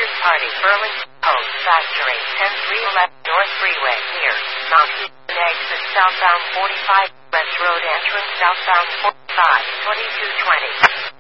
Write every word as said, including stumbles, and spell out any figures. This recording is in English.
Third party, Burlington Post Factory, ten three eleven North Freeway, near Mount Houston exit southbound forty-five, West Road entrance southbound forty-five, twenty-two twenty.